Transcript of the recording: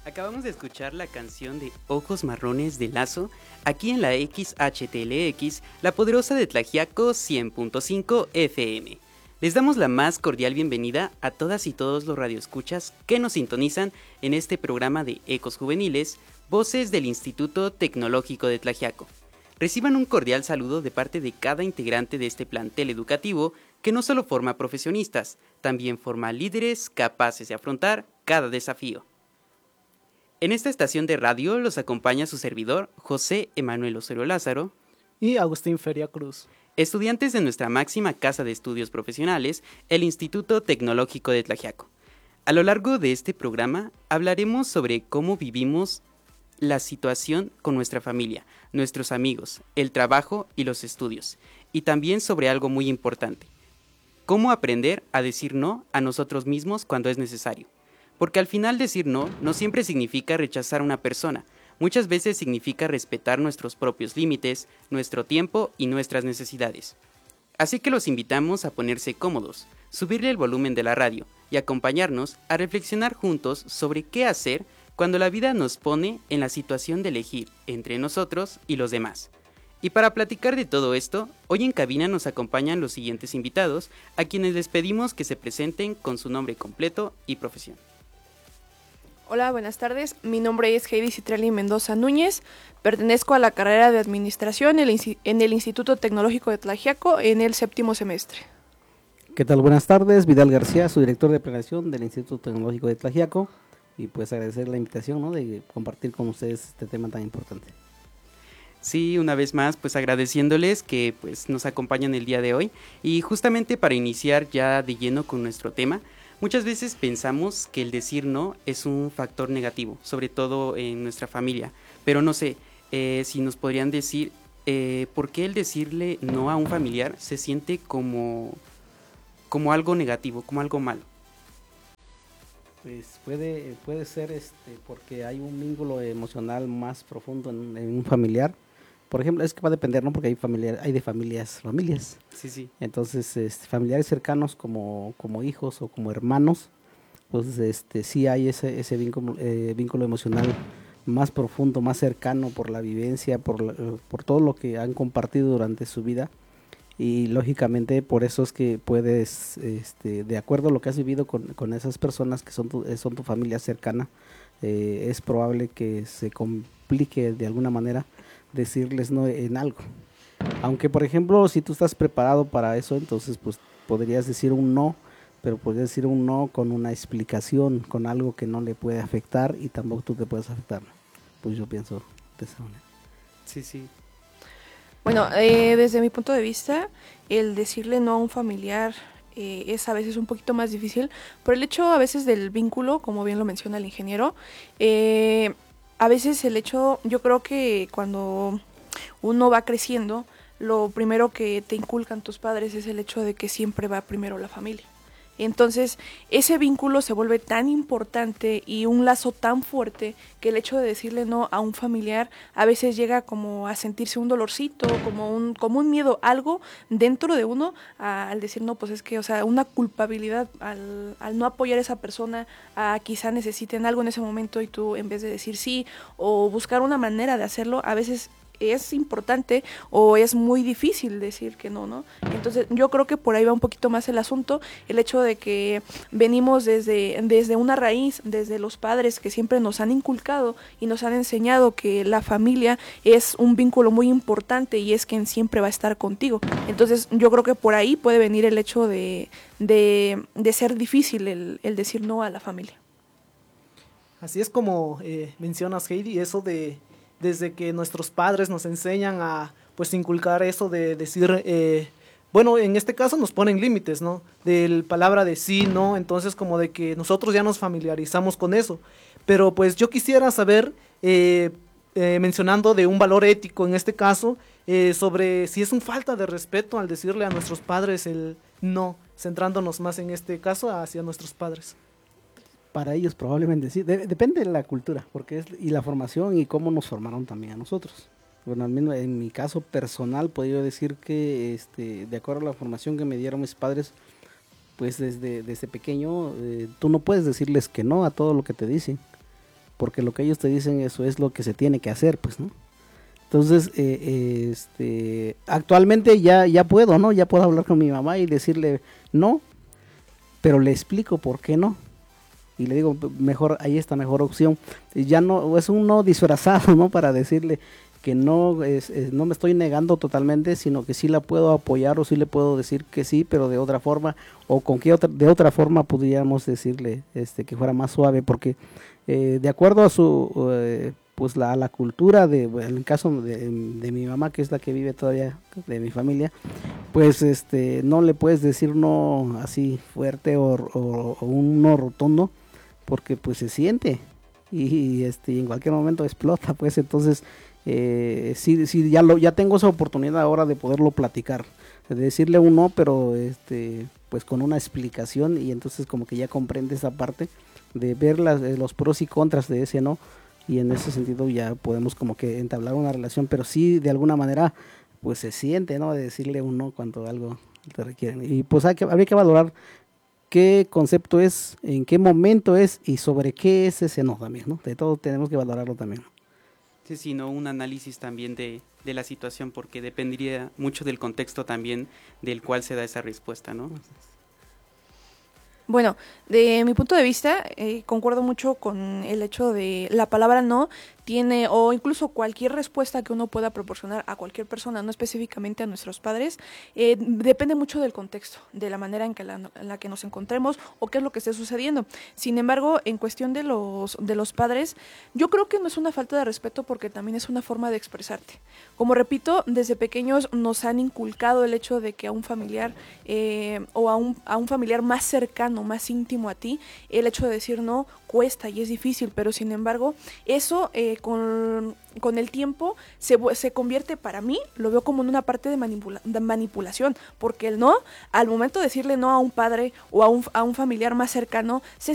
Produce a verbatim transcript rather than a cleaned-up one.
Acabamos de escuchar la canción de Ojos Marrones de Lazo, aquí en la X H T L X, la poderosa de Tlaxiaco cien punto cinco F M. Les damos la más cordial bienvenida a todas y todos los radioescuchas que nos sintonizan en este programa de Ecos Juveniles, Voces del Instituto Tecnológico de Tlaxiaco. Reciban un cordial saludo de parte de cada integrante de este plantel educativo que no solo forma profesionistas, también forma líderes capaces de afrontar cada desafío. En esta estación de radio los acompaña su servidor, José Emanuel Osorio Lázaro y Agustín Feria Cruz, estudiantes de nuestra máxima casa de estudios profesionales, el Instituto Tecnológico de Tlaxiaco. A lo largo de este programa hablaremos sobre cómo vivimos la situación con nuestra familia, nuestros amigos, el trabajo y los estudios, y también sobre algo muy importante, cómo aprender a decir no a nosotros mismos cuando es necesario. Porque al final decir no no siempre significa rechazar a una persona, muchas veces significa respetar nuestros propios límites, nuestro tiempo y nuestras necesidades. Así que los invitamos a ponerse cómodos, subirle el volumen de la radio y acompañarnos a reflexionar juntos sobre qué hacer cuando la vida nos pone en la situación de elegir entre nosotros y los demás. Y para platicar de todo esto, hoy en cabina nos acompañan los siguientes invitados, a quienes les pedimos que se presenten con su nombre completo y profesión. Hola, buenas tardes. Mi nombre es Heidi Citrelli Mendoza Núñez. Pertenezco a la carrera de Administración en el Instituto Tecnológico de Tlaxiaco en el séptimo semestre. ¿Qué tal? Buenas tardes. Vidal García, su director de planeación del Instituto Tecnológico de Tlaxiaco. Y pues agradecer la invitación, ¿no?, de compartir con ustedes este tema tan importante. Sí, una vez más, pues agradeciéndoles que pues nos acompañan el día de hoy. Y justamente para iniciar ya de lleno con nuestro tema, muchas veces pensamos que el decir no es un factor negativo, sobre todo en nuestra familia, pero no sé, eh, si nos podrían decir eh, por qué el decirle no a un familiar se siente como, como algo negativo, como algo malo. Pues puede, puede ser este porque hay un vínculo emocional más profundo en, en un familiar. Por ejemplo, es que va a depender, ¿no? Porque hay familiar, hay de familias, familias. Sí, sí. Entonces, este, familiares cercanos como, como hijos o como hermanos, pues este, sí hay ese, ese vínculo, eh, vínculo emocional más profundo, más cercano por la vivencia, por, la, por todo lo que han compartido durante su vida. Y lógicamente por eso es que puedes, este, de acuerdo a lo que has vivido con, con esas personas que son tu, son tu familia cercana, eh, es probable que se complique de alguna manera decirles no en algo. Aunque por ejemplo si tú estás preparado para eso, entonces pues podrías decir un no, pero podrías decir un no con una explicación, con algo que no le puede afectar y tampoco tú te puedes afectar. Pues yo pienso de esa manera. Sí, sí. Bueno, eh, desde mi punto de vista, el decirle no a un familiar eh, es a veces un poquito más difícil por el hecho a veces del vínculo, como bien lo menciona el ingeniero. Eh, a veces el hecho, yo creo que cuando uno va creciendo, lo primero que te inculcan tus padres es el hecho de que siempre va primero la familia. Entonces, ese vínculo se vuelve tan importante y un lazo tan fuerte que el hecho de decirle no a un familiar a veces llega como a sentirse un dolorcito, como un, como un miedo, algo dentro de uno a, al decir no, pues es que, o sea, una culpabilidad al, al no apoyar a esa persona, a quizá necesiten algo en ese momento y tú en vez de decir sí o buscar una manera de hacerlo, a veces es importante o es muy difícil decir que no, ¿no? Entonces yo creo que por ahí va un poquito más el asunto, el hecho de que venimos desde, desde una raíz, desde los padres que siempre nos han inculcado y nos han enseñado que la familia es un vínculo muy importante y es quien siempre va a estar contigo. Entonces yo creo que por ahí puede venir el hecho de, de, de ser difícil el, el decir no a la familia. Así es como eh, mencionas, Heidi, eso de desde que nuestros padres nos enseñan a pues inculcar eso de decir, eh, bueno, en este caso nos ponen límites, ¿no? Del palabra de sí, no, entonces como de que nosotros ya nos familiarizamos con eso. Pero pues yo quisiera saber, eh, eh, mencionando de un valor ético en este caso, eh, sobre si es un falta de respeto al decirle a nuestros padres el no, centrándonos más en este caso hacia nuestros padres. Para ellos probablemente sí, de, depende de la cultura, porque es y la formación y cómo nos formaron también a nosotros. Bueno, al menos en mi caso personal podría decir que este, de acuerdo a la formación que me dieron mis padres, pues desde, desde pequeño eh, tú no puedes decirles que no a todo lo que te dicen. porque lo que ellos te dicen eso es lo que se tiene que hacer, pues, ¿no? Entonces, eh, este, actualmente ya, ya puedo, ¿no? Ya puedo hablar con mi mamá y decirle no, pero le explico por qué no. Y le digo, mejor, ahí está mejor opción. Y ya no, es un no disfrazado, ¿no? Para decirle que no, es, es, no me estoy negando totalmente, sino que sí la puedo apoyar o sí le puedo decir que sí, pero de otra forma, o con qué otra, de otra forma podríamos decirle este, que fuera más suave, porque eh, de acuerdo a su... Eh, pues la, la cultura de, en el caso de, de mi mamá, que es la que vive todavía de mi familia, pues este no le puedes decir no así fuerte o, o, o un no rotundo, porque pues se siente y, y este y en cualquier momento explota, pues entonces eh, sí, sí ya lo ya tengo esa oportunidad ahora de poderlo platicar, de decirle un no, pero este pues con una explicación, y entonces como que ya comprende esa parte de ver las, los pros y contras de ese no. Y en ese sentido ya podemos como que entablar una relación, pero sí de alguna manera pues se siente, ¿no? De decirle un no cuando algo te requieren. Y pues hay que, habría que valorar qué concepto es, en qué momento es y sobre qué es ese no también, ¿no? De todo tenemos que valorarlo también. Sí, sino un análisis también de, de la situación, porque dependería mucho del contexto también del cual se da esa respuesta, ¿no? Bueno, de mi punto de vista, eh, concuerdo mucho con el hecho de la palabra no tiene, o incluso cualquier respuesta que uno pueda proporcionar a cualquier persona, no específicamente a nuestros padres, eh, depende mucho del contexto, de la manera en, que la, en la que nos encontremos o qué es lo que esté sucediendo. Sin embargo, en cuestión de los, de los padres, yo creo que no es una falta de respeto, porque también es una forma de expresarte. Como repito, desde pequeños nos han inculcado el hecho de que a un familiar eh, o a un, a un familiar más cercano, más íntimo a ti, el hecho de decir no cuesta y es difícil, pero sin embargo eso eh, con, con el tiempo se, se convierte, para mí lo veo como en una parte de, manipula, de manipulación, porque el no, al momento de decirle no a un padre o a un, a un familiar más cercano, se,